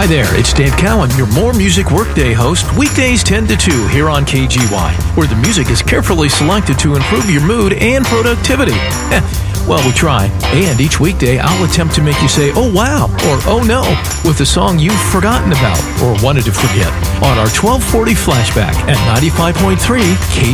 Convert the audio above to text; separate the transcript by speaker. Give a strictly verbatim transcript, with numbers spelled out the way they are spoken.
Speaker 1: Hi there, it's Dave Cowan, your More Music Workday host, weekdays ten to two here on K G Y, where the music is carefully selected to improve your mood and productivity. Well, we try, and each weekday I'll attempt to make you say, oh wow, or oh no, with a song you've forgotten about or wanted to forget on our twelve forty flashback at ninety-five point three K